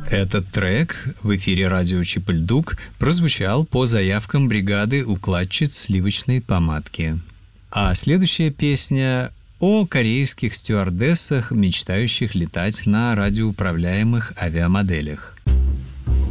Этот трек в эфире радио Чип-и-Ль-Дук прозвучал по заявкам бригады укладчиц сливочной помадки. А следующая песня о корейских стюардессах, мечтающих летать на радиоуправляемых авиамоделях.